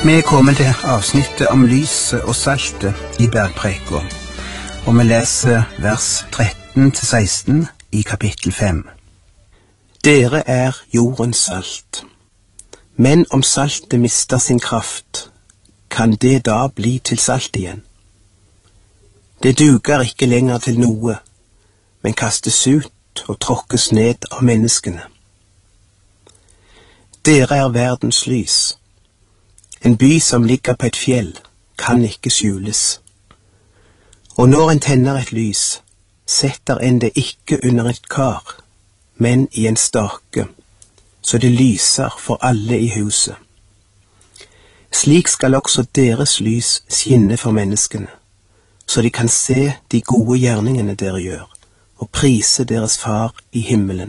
Vi er kommet til avsnittet om lyset og saltet i bergpreka, og vi leser vers 13-16 i kapittel 5. Dere er jordens salt. Men om saltet mister sin kraft, kan det da bli til salt igjen? Det duger ikke lenger til noe, men kastes ut og tråkkes ned av menneskene. Dere er verdens lys. En by som ligger på et fjell, kan ikke skjules. Og når en tenner et lys, setter en det ikke under et kar, men i en stake, så det lyser for alle i huset. Slik skal også deres lys skinne for menneskene, så de kan se de gode gjerningene dere gjør, og prise deres far i himmelen.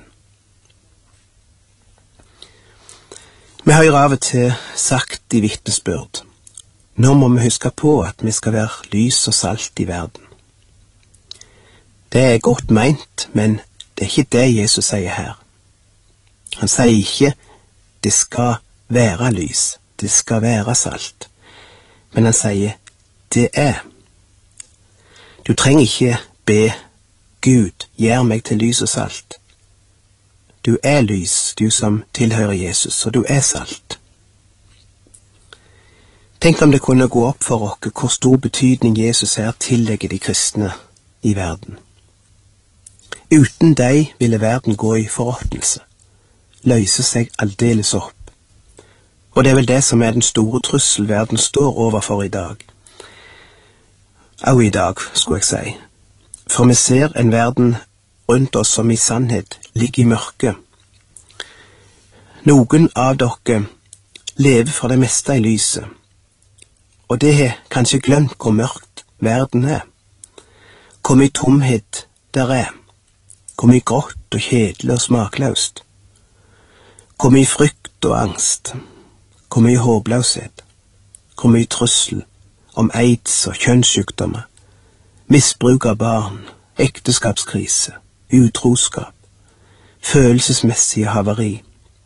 Vi har jo av og til sagt i vitnesbyrd, nå må vi huske på at vi skal være lys og salt i verden. Det er godt meint, men det er ikke det Jesus sier her. Han sier ikke, det skal være lys, det skal være salt. Men han sier, det er. Du trenger ikke be, Gud, gjør meg til lys og salt. Du er lys, du som tilhører Jesus, og du er salt. Tenk om det kunne gå opp for oss hvor stor betydning Jesus her tillegger de kristne i verden. Uten deg ville verden gå i forråtnelse, løse seg aldeles opp. Og det er vel det som er den store trussel verden står overfor i dag. Og i dag, skulle jeg si. For vi ser en verden rundt oss som i sannhet ligger i mørke. Noen av dere lever for det meste i lyset, og det har kanskje glemt hvor mørkt verden er. Hvor mye tomhet der er, hvor mye grått og kjedelig og smakløst, hvor mye frykt og angst, hvor mye håpløshet, hvor mye trussel om aids og kjønnssykdommer, misbruk av barn, ekteskapskrise, utroskap, følelsesmessige havari.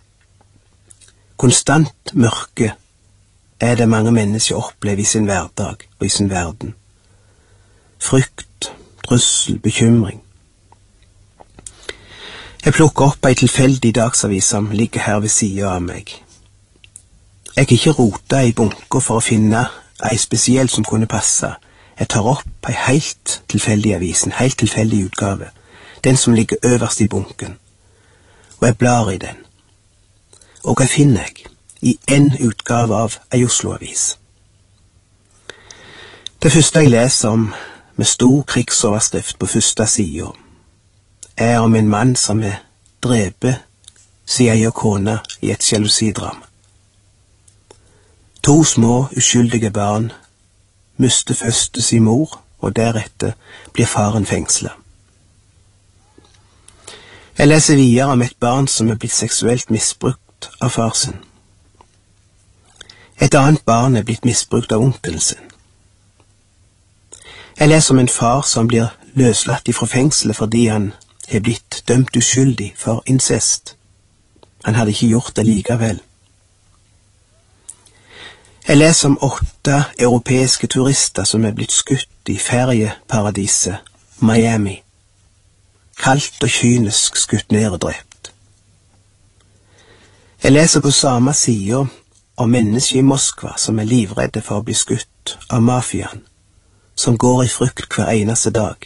Konstant mørke er det mange mennesker opplever i sin hverdag og i sin verden. Frykt, trussel, bekymring. Jeg plukker opp ei tilfeldig dagsavis som ligger her ved siden av meg. Jeg har ikke rotet i bunker for å finne ei spesiell som kunne passe. Jeg tar opp ei helt tilfeldig avis, en helt tilfeldig utgave, den som ligger øverst i bunken, og jeg blar i den. Og hva finner jeg? I en utgave av ei Oslo-avis. Det første jeg leser om, med stor krigsoverskrift på første siden, er om en mann som er drept sin egen kone i et sjalusidrama. 2 små, uskyldige barn mister først sin mor, og deretter blir faren fengslet. Jeg leser videre om et barn som er blitt seksuelt misbrukt av far sin. Et annet barn er blitt misbrukt av onkelen sin. Jeg leser om en far som blir løslatt fra fengselet fordi han er blitt dømt uskyldig for incest. Han hadde ikke gjort det likevel. Jeg leser om 8 europeiske turister som er blitt skutt i ferieparadiset Miami. Kaldt og kynisk skutt ned og drept. Jeg leser på samme side om mennesker i Moskva som er livredde for å bli skutt av mafiaen, som går i frykt hver eneste dag.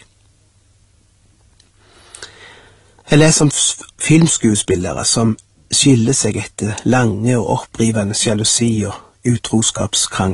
Jeg leser om filmskuespillere som skiller seg etter lange og opprivende sjalusi og utroskapskrangler.